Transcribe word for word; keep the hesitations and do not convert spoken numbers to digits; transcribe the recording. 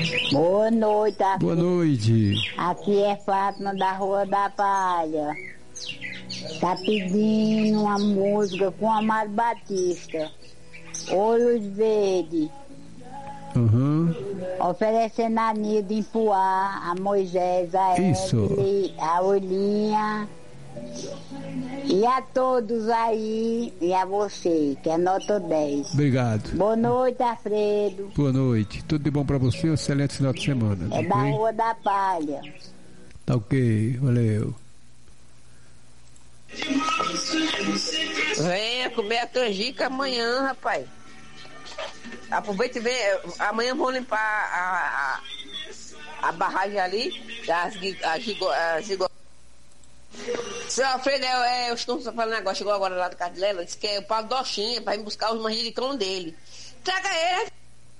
Boa noite, aqui. Boa noite. Aqui é Fátima da Rua da Palha. Tá pedindo uma música com Amado Batista. Olhos Verdes. Uhum. Oferecendo a Nilda em Poá, a Moisés, a Evelyn, a Olinha. E a todos aí, e a você, que é nota dez. Obrigado. Boa noite, Alfredo. Boa noite. Tudo de bom pra você, um excelente final de semana. É tá da ok? Rua da Palha. Tá ok, valeu. Venha comer a canjica amanhã, rapaz. Aproveita e vem. Amanhã vamos limpar a, a, a barragem ali, das, a, gigo, a gigo. Seu Alfredo, é, é, eu estou falando agora, chegou agora lá do Cardilela, disse que é o Paulo Dochinha, para ir buscar os manjericão dele. Traga ele.